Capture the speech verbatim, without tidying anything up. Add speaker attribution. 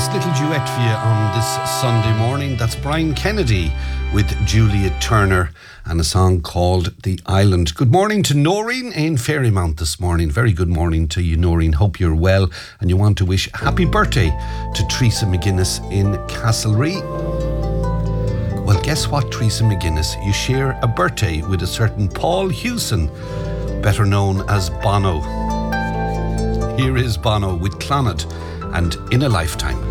Speaker 1: Nice little duet for you on this Sunday morning. That's Brian Kennedy with Julia Turner and a song called The Island. Good morning to Noreen in Fairymount this morning. Very good morning to you, Noreen. Hope you're well and you want to wish happy birthday to Teresa McGuinness in Castlerea. Well, guess what, Teresa McGuinness? You share a birthday with a certain Paul Hewson, better known as Bono. Here is Bono with Clonard and In a Lifetime.